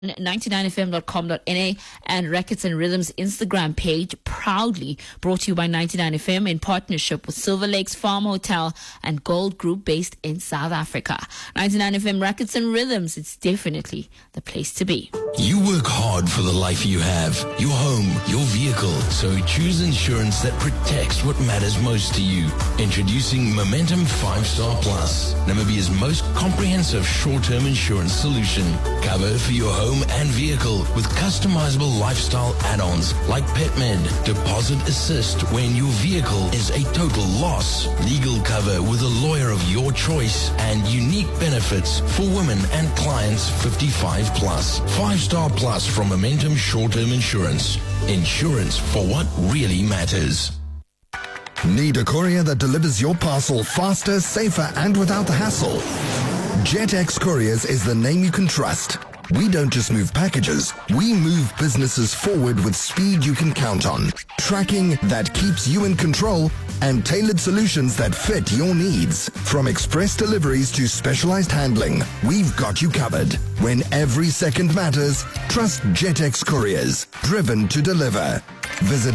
99fm.com.na and Records and Rhythms Instagram page, proudly brought to you by 99FM in partnership with Silver Lakes Farm Hotel and Gold Group based in South Africa. 99FM Records and Rhythms, it's definitely the place to be. You work hard for the life you have, your home, your vehicle, so choose insurance that protects what matters most to you. Introducing Momentum 5-Star Plus, Namibia's most comprehensive short-term insurance solution. Cover for your home and vehicle with customizable lifestyle add-ons like PetMed, Deposit Assist when your vehicle is a total loss, legal cover with a lawyer of your choice, and unique benefits for women and clients 55 plus. 5-Star Plus from Momentum Short-Term Insurance. Insurance for what really matters. Need a courier that delivers your parcel faster, safer, and without the hassle? JetX Couriers is the name you can trust. We don't just move packages, we move businesses forward with speed you can count on. Tracking that keeps you in control and tailored solutions that fit your needs. From express deliveries to specialized handling, we've got you covered. When every second matters, trust JetX Couriers, driven to deliver. Visit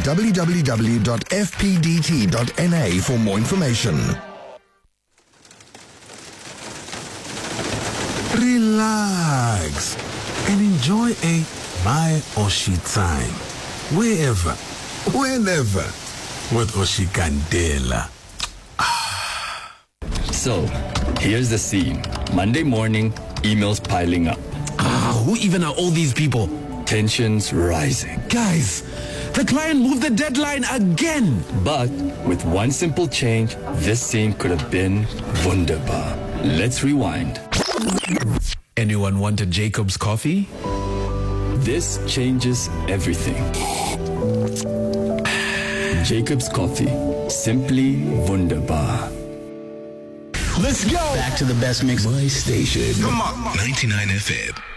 www.fpdt.na for more information. Relax and enjoy a my Oshi time. Wherever, whenever, with Oshi Candela. So, here's the scene. Monday morning, emails piling up. Who even are all these people? Tensions rising. Guys, the client moved the deadline again. But with one simple change, this scene could have been wunderbar. Let's rewind. Anyone wanted Jacob's coffee? This changes everything. Jacob's Coffee. Simply wunderbar. Let's go! Back to the best mix. My station. Come on. 99 FM.